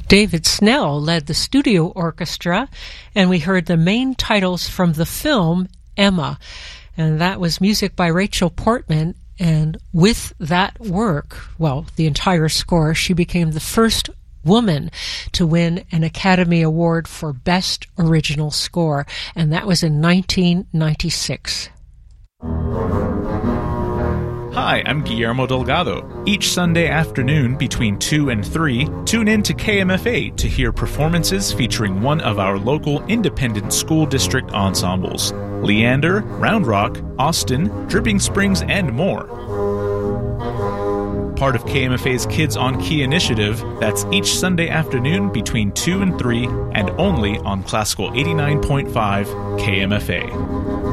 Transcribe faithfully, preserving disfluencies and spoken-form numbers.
David Snell led the studio orchestra, and we heard the main titles from the film Emma, and that was music by Rachel Portman. And with that work, well, the entire score, she became the first woman to win an Academy Award for Best Original Score, and that was in nineteen ninety-six. Hi, I'm Guillermo Delgado. Each Sunday afternoon between two and three, tune in to K M F A to hear performances featuring one of our local independent school district ensembles: Leander, Round Rock, Austin, Dripping Springs, and more. Part of K M F A's Kids on Key initiative, that's each Sunday afternoon between two and three, and only on Classical eighty-nine point five K M F A.